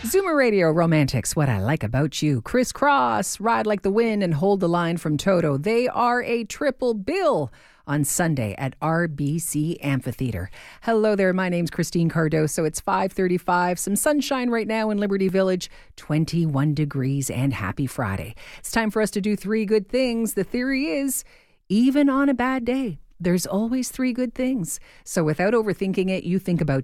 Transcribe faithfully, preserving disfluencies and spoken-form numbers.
Zoomer Radio Romantics, What I Like About You. Criss Cross, Ride Like the Wind, and Hold the Line from Toto. They are a triple bill on Sunday at R B C Amphitheatre. Hello there, my name's Christine Cardoso. It's five thirty-five, some sunshine right now in Liberty Village, twenty-one degrees, and happy Friday. It's time for us to do three good things. The theory is, even on a bad day, there's always three good things. So without overthinking it, you think about